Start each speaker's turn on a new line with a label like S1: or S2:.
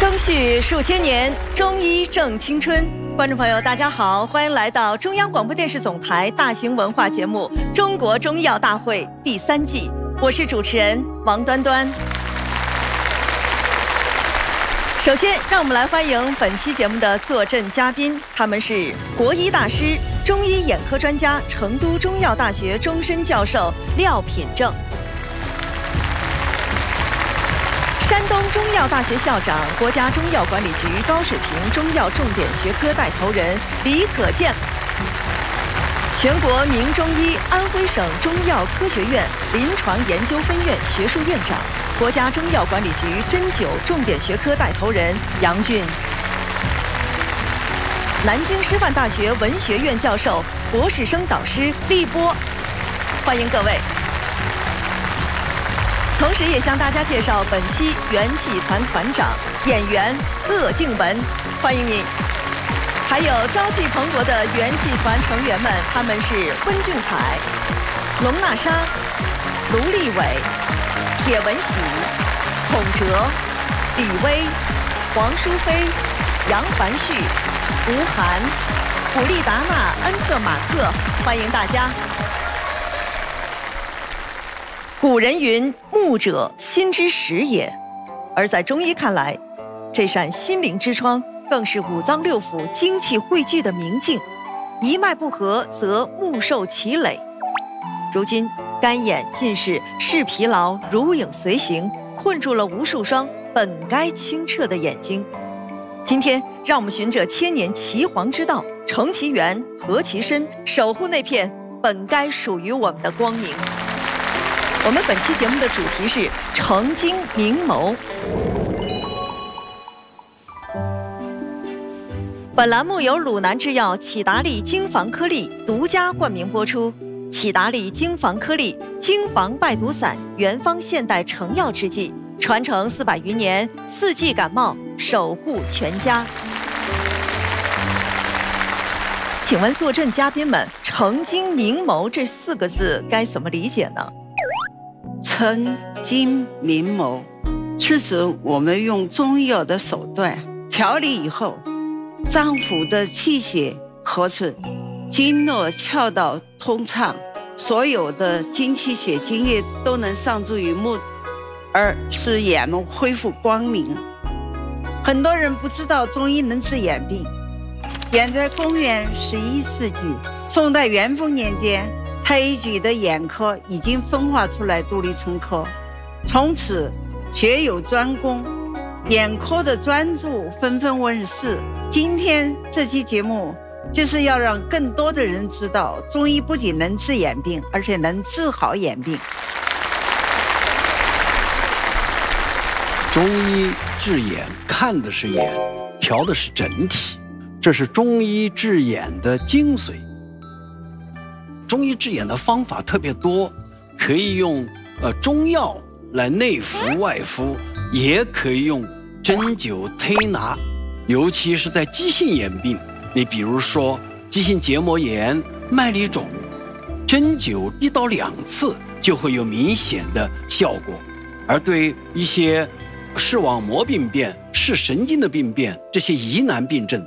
S1: 更续数千年，中医正青春。观众朋友，大家好，欢迎来到中央广播电视总台大型文化节目《中国中医药大会》第3季，我是主持人王端端。首先，让我们来欢迎本期节目的坐镇嘉宾，他们是国医大师、中医眼科专家、成都中医药大学终身教授廖品正。山东中医药大学校长、国家中医药管理局高水平中药重点学科带头人李可健，全国名中医安徽省中医药科学院临床研究分院学术院长，国家中医药管理局针灸重点学科带头人杨俊，南京师范大学文学院教授、博士生导师厉波，欢迎各位。同时也向大家介绍本期元气团团长演员鄂靖文，欢迎你。还有朝气蓬勃的元气团成员们，他们是温俊凯、龙娜莎、卢立伟、铁文喜、孔哲、李薇、黄淑菲、杨凡旭、吴涵、古力达纳、恩特马克，欢迎大家。古人云：目者心之始也。而在中医看来，这扇心灵之窗更是五脏六腑精气汇聚的明镜，一脉不和则目受其累。如今干眼、近视、视疲劳如影随形，困住了无数双本该清澈的眼睛。今天让我们循着千年岐黄之道，成其源，和其身，守护那片本该属于我们的光明。我们本期节目的主题是成精明眸。本栏目由鲁南制药启达利精防颗粒独家冠名播出。启达利精防颗粒，精防败毒散，原方现代成药制剂，传承400余年，四季感冒，守护全家。请问坐镇嘉宾们，成精明眸这4个字该怎么理解呢？
S2: 成精明眸是指我们用中医药的手段调理以后，脏腑的气血合成，经络窍道通畅，所有的精气血精液都能上注于目，而使眼目恢复光明。很多人不知道中医能治眼病。远在公元11世纪，宋代元丰年间，推举的眼科已经分化出来独立成科，从此学有专攻，眼科的专著纷纷问世。今天这期节目就是要让更多的人知道，中医不仅能治眼病，而且能治好眼病。
S3: 中医治眼看的是眼，调的是整体，这是中医治眼的精髓。中医治眼的方法特别多，可以用中药来内服外敷，也可以用针灸推拿，尤其是在急性眼病，你比如说急性结膜炎、麦粒肿，针灸1到2次就会有明显的效果。而对一些视网膜病变、视神经的病变，这些疑难病症，